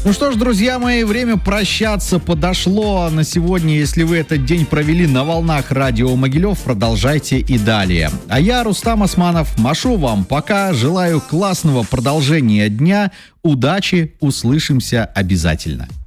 Ну что ж, друзья мои, время прощаться подошло на сегодня. Если вы этот день провели на волнах радио Могилев, продолжайте и далее. А я, Рустам Османов, машу вам пока. Желаю классного продолжения дня. Удачи, услышимся обязательно.